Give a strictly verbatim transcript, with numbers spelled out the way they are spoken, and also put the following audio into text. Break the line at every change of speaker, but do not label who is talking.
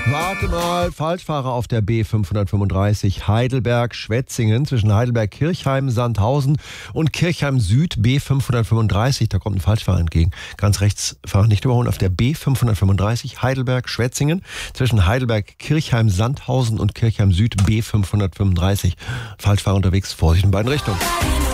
Warte mal, Falschfahrer auf der B fünfhundertfünfunddreißig Heidelberg-Schwetzingen zwischen Heidelberg-Kirchheim, Sandhausen und Kirchheim Süd B fünfhundertfünfunddreißig. Da kommt ein Falschfahrer entgegen. Ganz rechts fahren, nicht überholen, auf der B fünfhundertfünfunddreißig Heidelberg-Schwetzingen zwischen Heidelberg-Kirchheim, Sandhausen und Kirchheim Süd B fünfhundertfünfunddreißig. Falschfahrer unterwegs, Vorsicht in beiden Richtungen.